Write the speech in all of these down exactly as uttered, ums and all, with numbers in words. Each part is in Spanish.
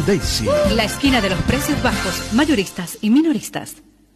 Daisy. La esquina de los precios bajos, mayoristas y minoristas.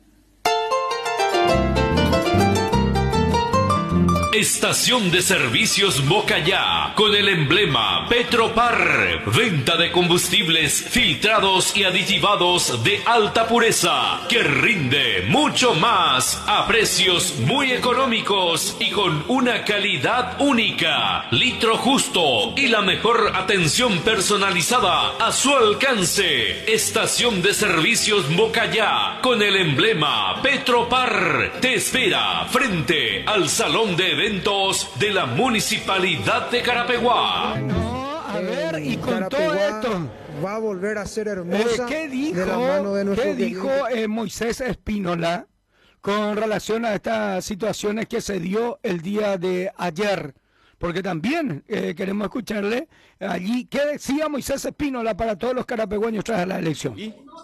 Estación de servicios Mocayá, con el emblema Petropar. Venta de combustibles filtrados y aditivados de alta pureza, que rinde mucho más a precios muy económicos y con una calidad única. Litro justo y la mejor atención personalizada a su alcance. Estación de servicios Mocayá, con el emblema Petropar. Te espera frente al Salón de Eventos de la Municipalidad de Carapeguá. No, a ver, y con Carapeguá todo esto, va a volver a ser hermosa. eh, ¿qué dijo, de la mano de nuestro ¿qué dijo eh, Moisés Espínola con relación a estas situaciones que se dio el día de ayer? Porque también eh, queremos escucharle allí. ¿Qué decía Moisés Espínola para todos los carapegueños tras la elección?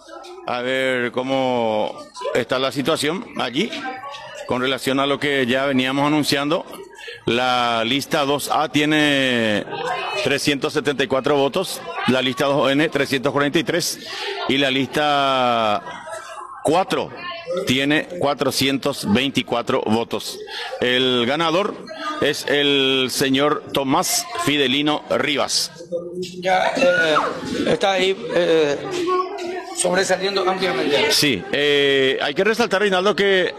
A ver cómo está la situación allí. Con relación a lo que ya veníamos anunciando, la lista dos A tiene trescientos setenta y cuatro votos, la lista dos N trescientos cuarenta y tres y la lista cuatro tiene cuatrocientos veinticuatro votos. El ganador es el señor Tomás Fidelino Rivas. Ya eh, está ahí eh, sobresaliendo ampliamente. Sí, eh, hay que resaltar, Reinaldo, que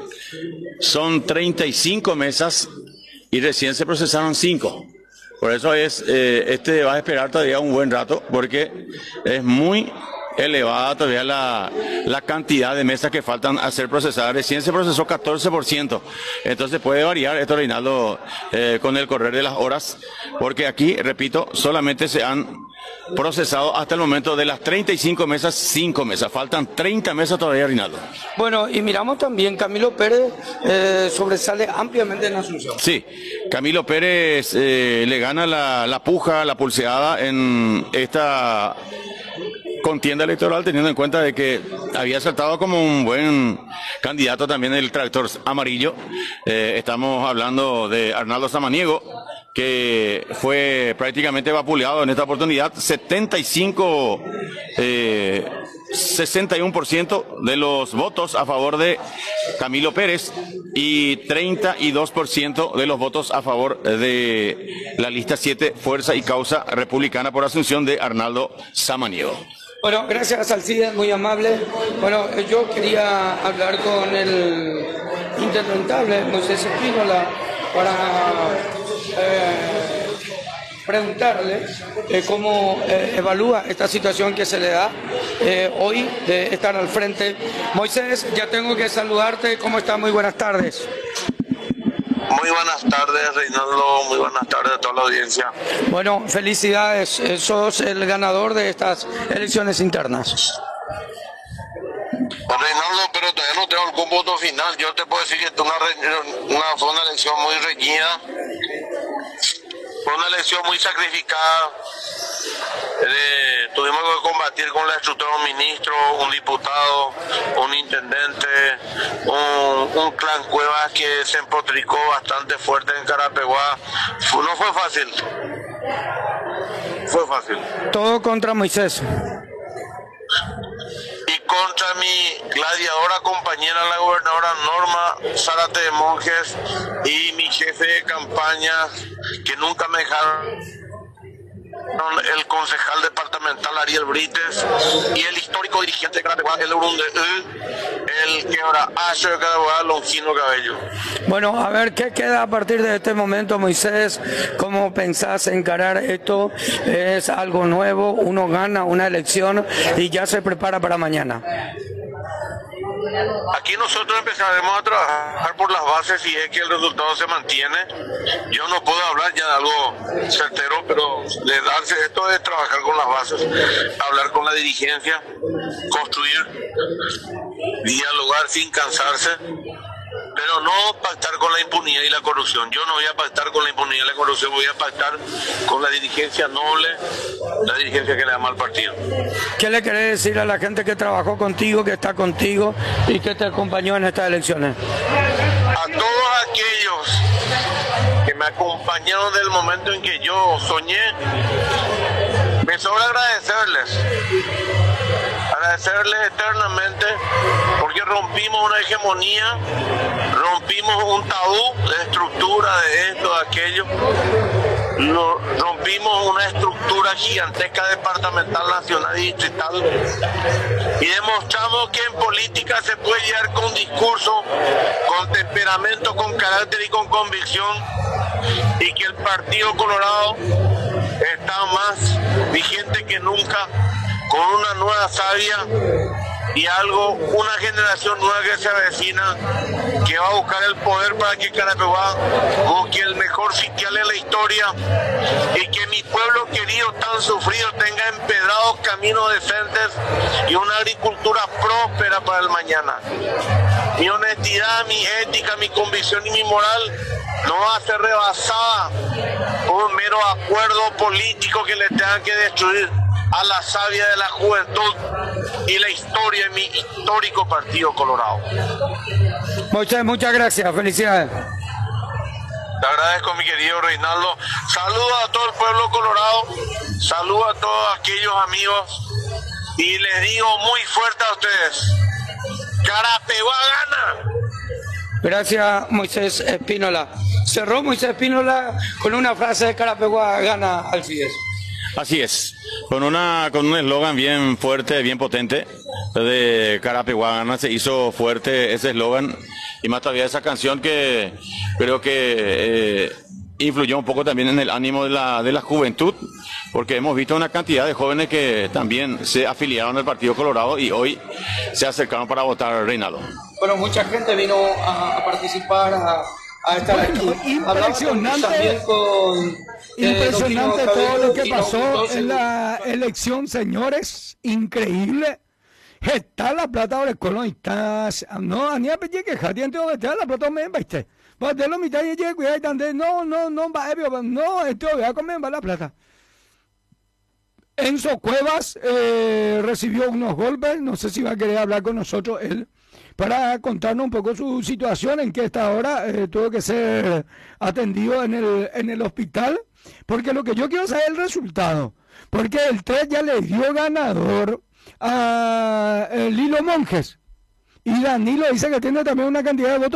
son treinta y cinco mesas y recién se procesaron cinco. Por eso es, eh, este va a esperar todavía un buen rato, porque es muy elevada todavía la, la cantidad de mesas que faltan a ser procesadas. Recién se procesó catorce por ciento. Entonces puede variar esto, Reinaldo, eh, con el correr de las horas, porque aquí, repito, solamente se han procesado hasta el momento de las treinta y cinco mesas, cinco mesas. Faltan treinta mesas todavía, Reinaldo. Bueno, y miramos también, Camilo Pérez eh, sobresale ampliamente en Asunción. Sí, Camilo Pérez eh, le gana la, la puja, la pulseada en esta contienda electoral, teniendo en cuenta de que había saltado como un buen candidato también el tractor amarillo. Eh, estamos hablando de Arnaldo Samaniego, que fue prácticamente vapuleado en esta oportunidad. setenta y cinco, eh, sesenta y uno por ciento de los votos a favor de Camilo Pérez y treinta y dos por ciento de los votos a favor de la lista siete, Fuerza y Causa Republicana por Asunción, de Arnaldo Samaniego. Bueno, gracias, Alcides, muy amable. Bueno, yo quería hablar con el intendentable Moisés Espínola para eh, preguntarle eh, cómo eh, evalúa esta situación que se le da eh, hoy de estar al frente. Moisés, ya tengo que saludarte. ¿Cómo estás? Muy buenas tardes. Muy buenas tardes, Reinaldo, muy buenas tardes a toda la audiencia. Bueno, felicidades, eh, sos el ganador de estas elecciones internas. Reinaldo, pero todavía no tengo el cómputo final. Yo te puedo decir que una, una, fue una elección muy reñida, fue una elección muy sacrificada. Eh, tuvimos que combatir con la estructura de un ministro, un diputado, un intendente, un, un clan Cuevas que se empotricó bastante fuerte en Carapeguá. No fue fácil. Fue fácil. Todo contra Moisés. Y contra mi gladiadora compañera, la gobernadora Norma Zárate de Monjes, y mi jefe de campaña, que nunca me dejaron, el concejal departamental Ariel Brites, y el histórico dirigente de Carapeguá, el Urunde, el que ahora hace de Carapeguá, Longino Cabello. Bueno, a ver, ¿qué queda a partir de este momento, Moisés? ¿Cómo pensás encarar esto? ¿Es algo nuevo? ¿Uno gana una elección y ya se prepara para mañana? Aquí nosotros empezaremos a trabajar por las bases y es que el resultado se mantiene. Yo no puedo hablar ya de algo certero, pero de darse esto es trabajar con las bases, hablar con la dirigencia, construir, dialogar sin cansarse, pero no pactar con la impunidad y la corrupción. Yo no voy a pactar con la impunidad y la corrupción, voy a pactar con la dirigencia noble, la dirigencia que le ama al partido. ¿Qué le querés decir a la gente que trabajó contigo, que está contigo y que te acompañó en estas elecciones? A todos aquellos que me acompañaron desde el momento en que yo soñé, me sobra agradecerles. agradecerles eternamente porque rompimos una hegemonía, rompimos un tabú de estructura de esto, de aquello, Lo, rompimos una estructura gigantesca departamental, nacional y distrital y demostramos que en política se puede llegar con discurso, con temperamento, con carácter y con convicción, y que el Partido Colorado está más vigente que nunca, con una nueva savia y algo, una generación nueva que se avecina, que va a buscar el poder para que Carapeguá busque el mejor sitial en la historia y que mi pueblo querido tan sufrido tenga empedrados caminos decentes y una agricultura próspera para el mañana. Mi honestidad, mi ética, mi convicción y mi moral no va a ser rebasada por un mero acuerdo político que le tengan que destruir a la savia de la juventud y la historia de mi histórico Partido Colorado. Muchas, muchas gracias, felicidades. Te agradezco, mi querido Reinaldo. Saludos a todo el pueblo colorado, saludos a todos aquellos amigos y les digo muy fuerte a ustedes, Carapeguá gana. Gracias, Moisés Espínola. Cerró Moisés Espínola con una frase de Carapeguá gana Alcides. Así es, con una con un eslogan bien fuerte, bien potente, de Carapeguá gana, se hizo fuerte ese eslogan, y más todavía esa canción que creo que eh, influyó un poco también en el ánimo de la, de la juventud, porque hemos visto una cantidad de jóvenes que también se afiliaron al Partido Colorado y hoy se acercaron para votar a Reinaldo. Bueno, mucha gente vino a, a participar, a, a estar Bueno, aquí. impresionante. También con, eh, Impresionante Don Tino todo lo que Cabello, pasó y nos en la elección, señores. Increíble. Está la plata ahora Colón está no ania pe que jadien te está la plata me viste. Va de lo mitad y llega cuidado donde no no no va no esto voy a comer va la plata. Enzo Cuevas eh, recibió unos golpes, no sé si va a querer hablar con nosotros él para contarnos un poco su situación, en que esta hora eh, tuvo que ser atendido en el en el hospital, porque lo que yo quiero saber es el resultado, porque el tres ya le dio ganador a eh, Lilo Monjes y Danilo dice que tiene también una cantidad de votos